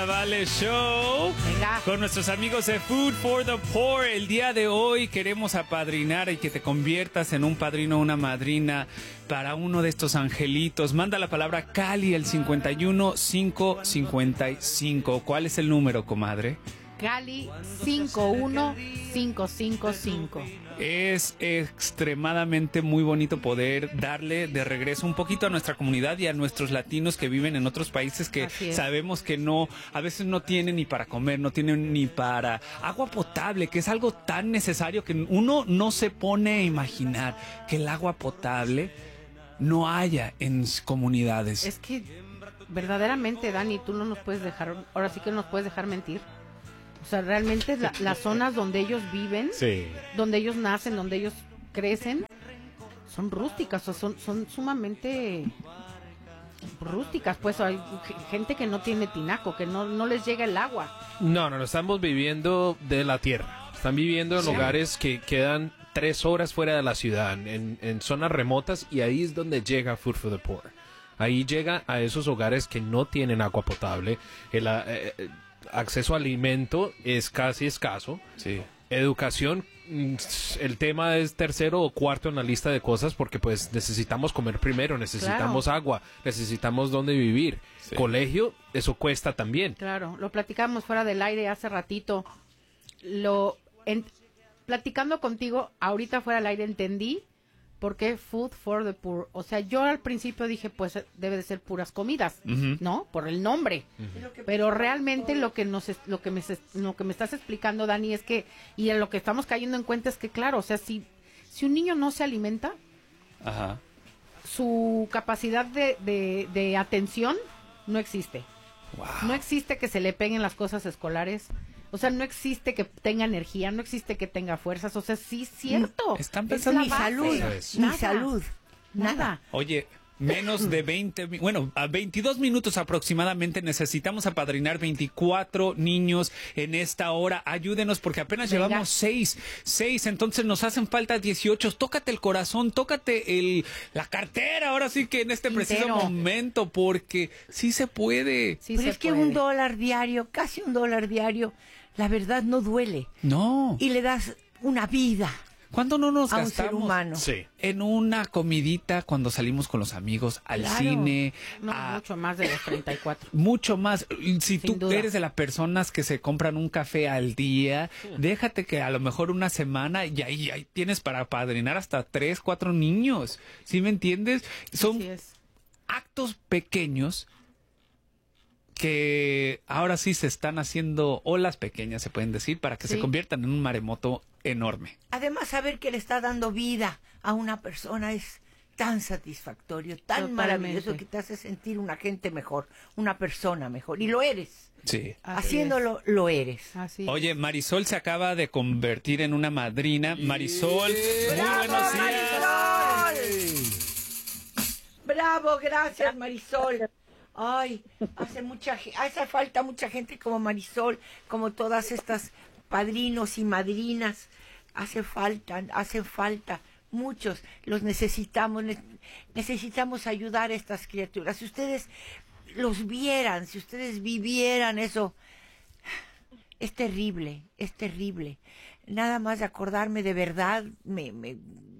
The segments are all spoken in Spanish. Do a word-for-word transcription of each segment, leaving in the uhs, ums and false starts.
Vale Show. Venga. Con nuestros amigos de Food for the Poor. El día de hoy queremos apadrinar y que te conviertas en un padrino o una madrina para uno de estos angelitos. Manda la palabra Cali al cincuenta y uno, cinco cincuenta y cinco. ¿Cuál es el número, comadre? Cali cinco uno cinco cinco cinco. Es extremadamente muy bonito poder darle de regreso un poquito a nuestra comunidad y a nuestros latinos que viven en otros países que sabemos que no, a veces no tienen ni para comer, no tienen ni para agua potable, que es algo tan necesario que uno no se pone a imaginar que el agua potable no haya en comunidades. Es que verdaderamente, Dani, tú no nos puedes dejar, ahora sí que no nos puedes dejar mentir. O sea, realmente la, las zonas donde ellos viven, sí. donde ellos nacen, donde ellos crecen, son rústicas, o son, son sumamente rústicas. Pues hay gente que no tiene tinaco, que no, no les llega el agua. No, no, no, estamos viviendo de la tierra. Están viviendo en sí. lugares que quedan tres horas fuera de la ciudad, en, en zonas remotas, y ahí es donde llega Food for the Poor. Ahí llega a esos hogares que no tienen agua potable, el... Eh, eh, acceso a alimento es casi escaso. Sí. Educación, el tema es tercero o cuarto en la lista de cosas porque pues necesitamos comer primero, necesitamos claro. agua, necesitamos dónde vivir. Sí. Colegio, eso cuesta también. Claro, lo platicamos fuera del aire hace ratito. Lo en, platicando contigo, ahorita fuera del aire entendí por qué Food for the Poor. O sea, yo al principio dije, pues debe de ser puras comidas, uh-huh. ¿no? Por el nombre. Uh-huh. Pero realmente lo que nos lo que me lo que me estás explicando, Dani, es que y en lo que estamos cayendo en cuenta es que claro, o sea, si si un niño no se alimenta, uh-huh. su capacidad de, de, de atención no existe. Wow. No existe que se le peguen las cosas escolares. O sea, no existe que tenga energía, no existe que tenga fuerzas. O sea, sí es cierto. Están pensando en mi salud, mi salud, nada. Oye, menos de veinte, bueno, a veintidós minutos aproximadamente necesitamos apadrinar veinticuatro niños en esta hora. Ayúdenos porque apenas Venga. llevamos seis, seis, entonces nos hacen falta dieciocho. Tócate el corazón, tócate el la cartera, ahora sí que en este Entero. preciso momento, porque sí se puede. Sí Pero se es que puede. un dólar diario, casi un dólar diario, la verdad no duele. No. Y le das una vida. ¿Cuándo no nos a gastamos un ser humano? Sí. En una comidita cuando salimos con los amigos al claro. cine? No, a, mucho más de los treinta y cuatro. Mucho más. Si Sin tú duda. eres de las personas que se compran un café al día, sí. déjate que a lo mejor una semana y ahí, ahí tienes para apadrinar hasta tres, cuatro niños. ¿Sí me entiendes? Son actos pequeños que ahora sí se están haciendo olas pequeñas, se pueden decir, para que sí. se conviertan en un maremoto enorme. Además, saber que le está dando vida a una persona es tan satisfactorio, tan Totalmente. maravilloso, que te hace sentir una gente mejor, una persona mejor. Y lo eres. Sí. Así Haciéndolo, es. lo eres. Así Oye, Marisol se acaba de convertir en una madrina. Marisol, yeah. muy buenos días. Marisol! Bravo, gracias, Marisol. Ay, hace mucha hace falta mucha gente como Marisol, como todas estas padrinos y madrinas. Hace falta, hace falta muchos, los necesitamos, ne- necesitamos ayudar a estas criaturas. Si ustedes los vieran, si ustedes vivieran eso, es terrible, es terrible. Nada más de acordarme, de verdad, me, me,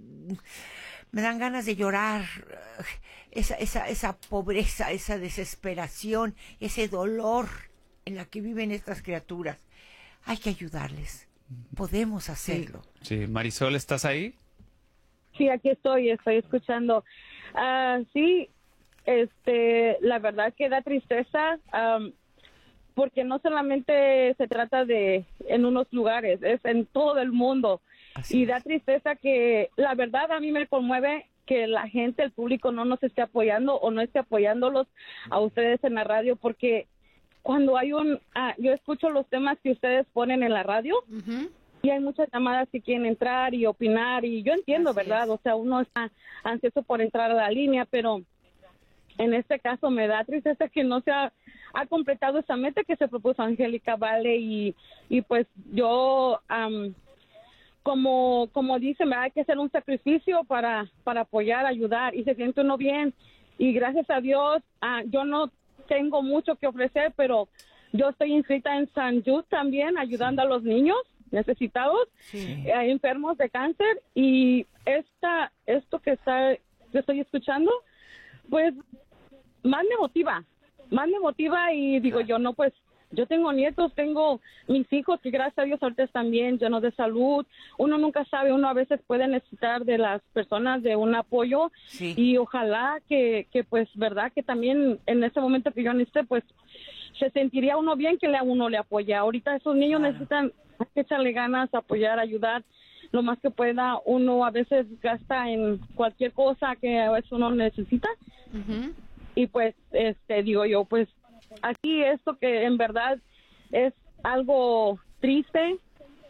me dan ganas de llorar. Esa, esa, esa pobreza, esa desesperación, ese dolor en la que viven estas criaturas. Hay que ayudarles. Podemos hacerlo. Sí, sí. Marisol, ¿estás ahí? Sí, aquí estoy, estoy escuchando. Uh, sí, este, la verdad que da tristeza, um, porque no solamente se trata de en unos lugares, es en todo el mundo. Así y es. Da tristeza que, la verdad, a mí me conmueve que la gente, el público, no nos esté apoyando o no esté apoyándolos a ustedes en la radio, porque cuando hay un, ah, yo escucho los temas que ustedes ponen en la radio, uh-huh. y hay muchas llamadas que quieren entrar y opinar, y yo entiendo, Así ¿verdad? Es. O sea, uno está ansioso por entrar a la línea, pero en este caso me da tristeza que no se ha, ha completado esa meta que se propuso Angélica Vale, y, y pues yo, um, como como dicen, hay que hacer un sacrificio para, para apoyar, ayudar, y se siente uno bien, y gracias a Dios, uh, yo no tengo mucho que ofrecer, pero yo estoy inscrita en San Jude también, ayudando sí. a los niños necesitados, sí. eh, enfermos de cáncer, y esta, esto que está, que estoy escuchando, pues, más me motiva, más me motiva y digo yo, no, pues, yo tengo nietos, tengo mis hijos que gracias a Dios ahorita están bien, llenos de salud. Uno nunca sabe, uno a veces puede necesitar de las personas de un apoyo sí. y ojalá que, que pues, verdad, que también en ese momento que yo necesité, pues, se sentiría uno bien que le, a uno le apoye. Ahorita esos niños claro. necesitan que echarle ganas, apoyar, ayudar lo más que pueda. Uno a veces gasta en cualquier cosa que a veces uno necesita. Uh-huh. Y pues, este, digo yo, pues, aquí esto que en verdad es algo triste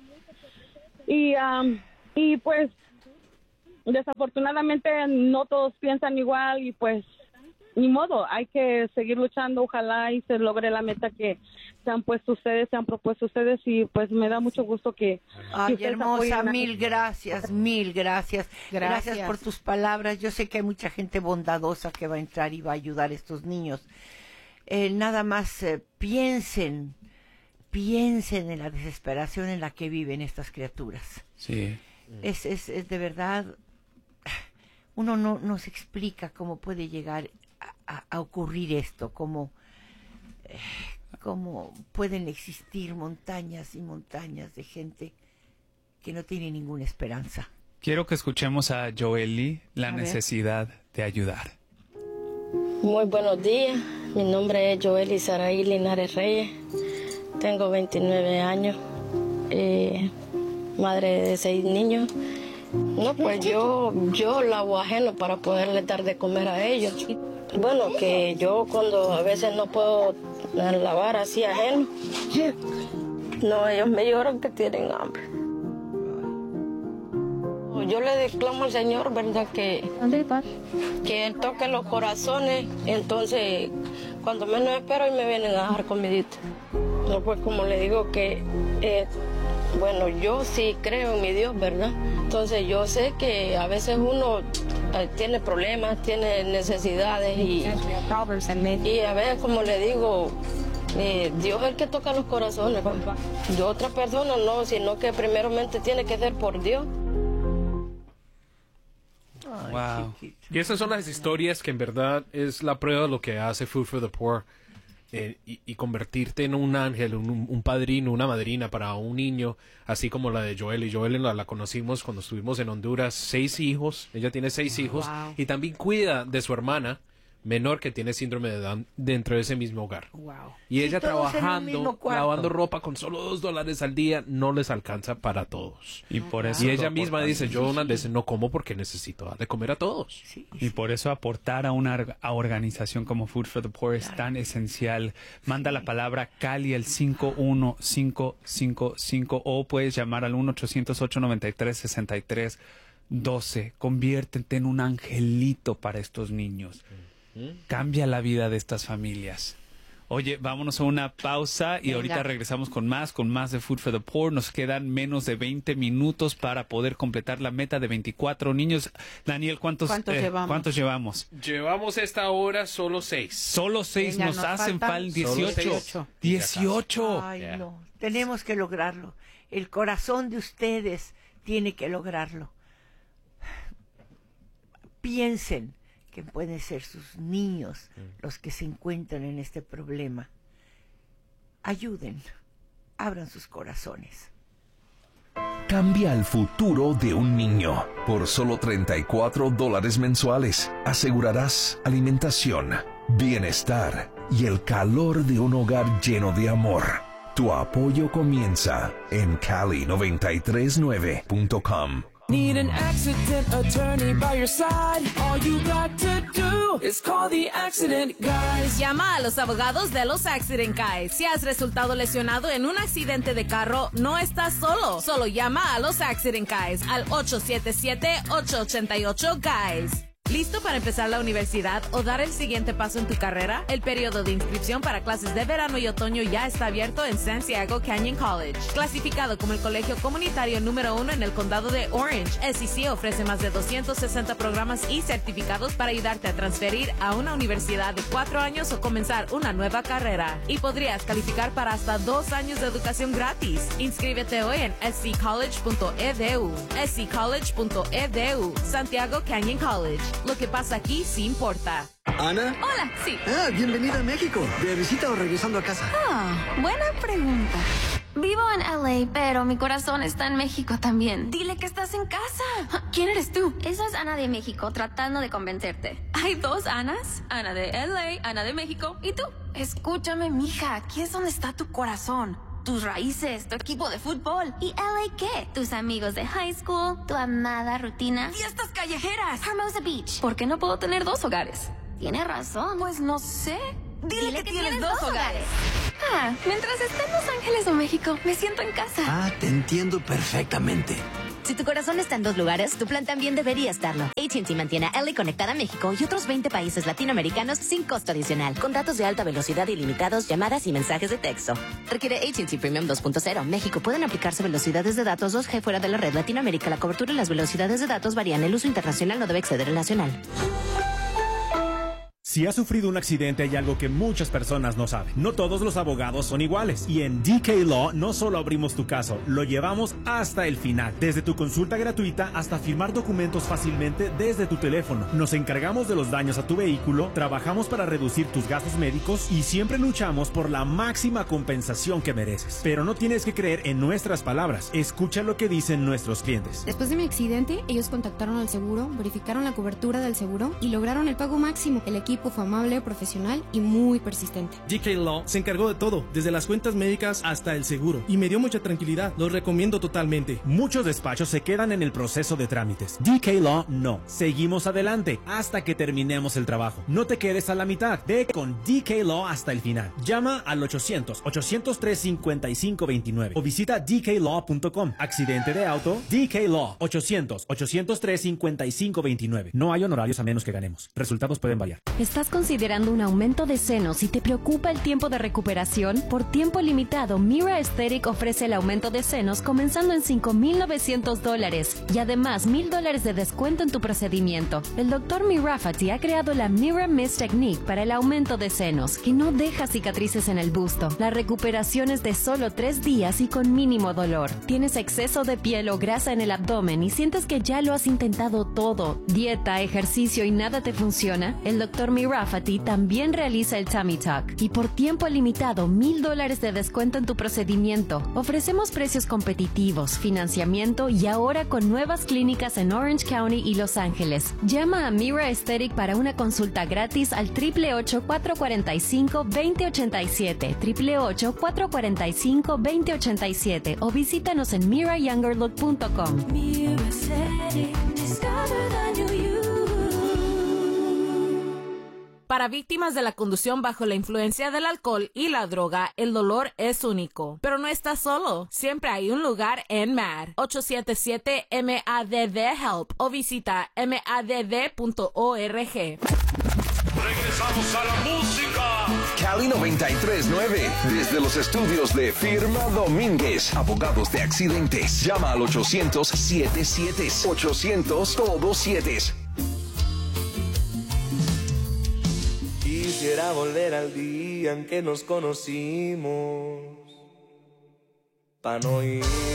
y um, y pues desafortunadamente no todos piensan igual y pues ni modo, hay que seguir luchando, ojalá y se logre la meta que se han puesto ustedes, se han propuesto ustedes y pues me da mucho gusto que... Ay, que hermosa, mil gracias, mil gracias. gracias. Gracias por tus palabras. Yo sé que hay mucha gente bondadosa que va a entrar y va a ayudar a estos niños. Eh, nada más eh, piensen, piensen en la desesperación en la que viven estas criaturas. Sí. Es, es, es de verdad, uno no, no se explica cómo puede llegar a, a, a ocurrir esto, cómo, eh, cómo pueden existir montañas y montañas de gente que no tiene ninguna esperanza. Quiero que escuchemos a Joely, la a necesidad ver. de ayudar. Muy buenos días, mi nombre es Joely Saraí Linares Reyes, tengo veintinueve años, eh, madre de seis niños. No, pues yo, yo lavo ajeno para poderles dar de comer a ellos. Bueno, que yo cuando a veces no puedo lavar así ajeno, no, ellos me lloran que tienen hambre. Yo le declamo al Señor, ¿verdad? Que, que Él toque los corazones, entonces cuando menos espero y me vienen a dejar comidita. No, pues como le digo que, eh, bueno, yo sí creo en mi Dios, ¿verdad? Entonces yo sé que a veces uno eh, tiene problemas, tiene necesidades y, y a veces, como le digo, eh, Dios es el que toca los corazones. De otra persona no, sino que primeramente tiene que ser por Dios. Wow. Y esas son las historias que en verdad es la prueba de lo que hace Food for the Poor. Eh, y, y convertirte en un ángel, un, un padrino, una madrina para un niño, así como la de Joely. Joely la, la conocimos cuando estuvimos en Honduras, seis hijos, ella tiene seis hijos, wow. y también cuida de su hermana menor que tiene síndrome de Down dentro de ese mismo hogar. Wow. Y ella trabajando, lavando ropa con solo dos dólares al día, no les alcanza para todos. Y por eso y ella misma dice, yo unas veces no como porque necesito darle comer a todos. Sí. Y por eso aportar a una a organización como Food for the Poor es tan esencial. Manda sí. la palabra Cali al cinco uno cinco cinco cinco o puedes llamar al uno ochocientos ocho noventa y tres sesenta y tres doce. Conviértete en un angelito para estos niños. Cambia la vida de estas familias. Oye, vámonos a una pausa y Venga. ahorita regresamos con más, con más de Food for the Poor. Nos quedan menos de veinte minutos para poder completar la meta de veinticuatro niños. Daniel, ¿cuántos, ¿Cuántos, eh, llevamos? ¿cuántos llevamos? Llevamos esta hora solo seis. Solo seis, Venga, nos, nos hacen falta dieciocho. dieciocho. Ay, yeah. no. Tenemos que lograrlo. El corazón de ustedes tiene que lograrlo. Piensen que pueden ser sus niños los que se encuentran en este problema. Ayuden, abran sus corazones. Cambia el futuro de un niño. Por solo treinta y cuatro dólares mensuales, asegurarás alimentación, bienestar y el calor de un hogar lleno de amor. Tu apoyo comienza en Cali noventa y tres nueve punto com. Need an accident attorney by your side. All you got to do is call the Accident Guys. Llama a los abogados de los Accident Guys. Si has resultado lesionado en un accidente de carro, no estás solo. Solo llama a los Accident Guys al ocho siete siete, ocho ocho ocho, Guys. ¿Listo para empezar la universidad o dar el siguiente paso en tu carrera? El periodo de inscripción para clases de verano y otoño ya está abierto en Santiago Canyon College. Clasificado como el colegio comunitario número uno en el condado de Orange, S C C ofrece más de doscientos sesenta programas y certificados para ayudarte a transferir a una universidad de cuatro años o comenzar una nueva carrera. Y podrías calificar para hasta dos años de educación gratis. Inscríbete hoy en s c college punto e d u. s c college punto e d u. Santiago Canyon College. Lo que pasa aquí sí importa. ¿Ana? Hola, sí. Ah, bienvenida a México. ¿De visita o regresando a casa? Ah, buena pregunta. Vivo en L A, pero mi corazón está en México también. Dile que estás en casa. ¿Quién eres tú? Esa es Ana de México, tratando de convencerte. Hay dos Anas. Ana de L A, Ana de México. ¿Y tú? Escúchame, mija. Aquí es donde está tu corazón. Tus raíces, tu equipo de fútbol. ¿Y L A qué? Tus amigos de high school, tu amada rutina. ¡Fiestas callejeras! Hermosa Beach. ¿Por qué no puedo tener dos hogares? Tienes razón. Pues no sé. Dile, Dile que, que tienes, tienes dos dos hogares. hogares. Ah, mientras esté en Los Ángeles o México, me siento en casa. Ah, te entiendo perfectamente. Si tu corazón está en dos lugares, tu plan también debería estarlo. A T and T mantiene a L A conectada a México y otros veinte países latinoamericanos sin costo adicional, con datos de alta velocidad ilimitados, llamadas y mensajes de texto. Requiere A T and T Premium dos punto cero. México, pueden aplicarse velocidades de datos dos G fuera de la red. Latinoamérica, la cobertura y las velocidades de datos varían. El uso internacional no debe exceder el nacional. Si has sufrido un accidente, hay algo que muchas personas no saben. No todos los abogados son iguales. Y en D K Law no solo abrimos tu caso, lo llevamos hasta el final. Desde tu consulta gratuita hasta firmar documentos fácilmente desde tu teléfono. Nos encargamos de los daños a tu vehículo, trabajamos para reducir tus gastos médicos y siempre luchamos por la máxima compensación que mereces. Pero no tienes que creer en nuestras palabras. Escucha lo que dicen nuestros clientes. Después de mi accidente, ellos contactaron al seguro, verificaron la cobertura del seguro y lograron el pago máximo. El equipo fue amable, profesional y muy persistente. D K Law se encargó de todo, desde las cuentas médicas hasta el seguro, y me dio mucha tranquilidad. Los recomiendo totalmente. Muchos despachos se quedan en el proceso de trámites. D K Law no. Seguimos adelante hasta que terminemos el trabajo. No te quedes a la mitad. Ve con D K Law hasta el final. Llama al ochocientos, ochocientos tres, cincuenta y cinco veintinueve o visita d k law punto com. Accidente de auto, D K Law, ochocientos, ochocientos tres, cincuenta y cinco veintinueve. No hay honorarios a menos que ganemos. Resultados pueden variar. ¿Estás considerando un aumento de senos y te preocupa el tiempo de recuperación? Por tiempo limitado, Mira Aesthetic ofrece el aumento de senos comenzando en cinco mil novecientos dólares y además mil dólares de descuento en tu procedimiento. El doctor Mirafati ha creado la Mira Mist Technique para el aumento de senos, que no deja cicatrices en el busto. La recuperación es de solo tres días y con mínimo dolor. ¿Tienes exceso de piel o grasa en el abdomen y sientes que ya lo has intentado todo? ¿Dieta, ejercicio y nada te funciona? El doctor Mirafati también realiza el Tummy Tuck y por tiempo limitado mil dólares de descuento en tu procedimiento. Ofrecemos precios competitivos, financiamiento y ahora con nuevas clínicas en Orange County y Los Ángeles. Llama a Mira Aesthetic para una consulta gratis al ocho ocho ocho, cuatro cuatro cinco, dos cero ocho siete, ocho ocho ocho, cuatro cuatro cinco, dos cero ocho siete o visítanos en mira younger look punto com. Para víctimas de la conducción bajo la influencia del alcohol y la droga, el dolor es único. Pero no estás solo. Siempre hay un lugar en M A D. ocho siete siete M A D D HELP o visita m a d d punto org. Regresamos a la música. Cali noventa y tres punto nueve. Desde los estudios de Firma Domínguez, abogados de accidentes. Llama al ochocientos, siete siete, ochocientos, todos siete. Quisiera volver al día en que nos conocimos, pa' no ir